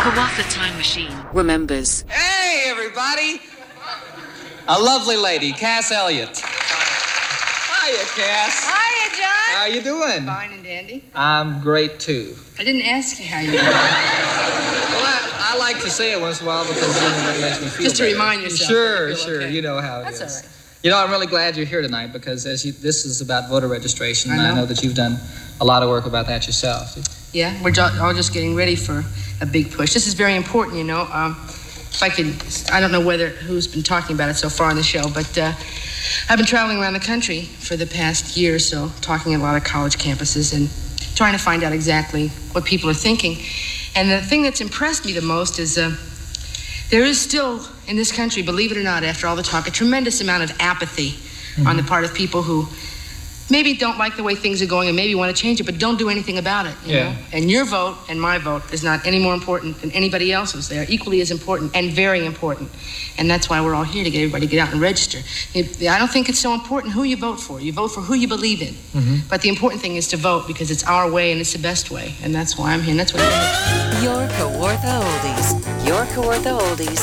Kawartha Time Machine remembers. Hey, everybody! A lovely lady, Cass Elliott. Hiya, Cass. Hiya, John. How you doing? Fine and dandy. I'm great, too. I didn't ask you how you were. Well, I like to say it once in a while because that makes me feel Just to better. remind yourself. Sure, that you feel sure. okay. You know how it is. That's all right. You know, I'm really glad you're here tonight because this is about voter registration, and I I know. know that you've done a lot of work about that yourself. Yeah, we're all just getting ready for a big push. This is very important, you know. If I could, I don't know who's been talking about it so far on the show, but I've been traveling around the country for the past year or so, talking at a lot of college campuses and trying to find out exactly what people are thinking. And the thing that's impressed me the most is there is still, in this country, believe it or not, after all the talk, a tremendous amount of apathy on the part of people who maybe don't like the way things are going and maybe want to change it, but don't do anything about it. You know? And your vote and my vote is not any more important than anybody else's. They are equally as important and very important. And that's why we're all here, to get everybody to get out and register. I don't think it's so important who you vote for. You vote for who you believe in. But the important thing is to vote because it's our way and it's the best way. And that's why I'm here. And that's what I'm here. Your Kawartha Oldies. Your Kawartha Oldies